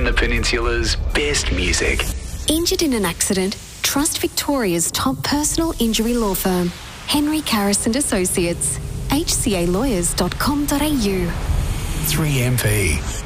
the Peninsula's best music. Injured in an accident? Trust Victoria's top personal injury law firm, Henry Carris and Associates, hcalawyers.com.au. 3MP.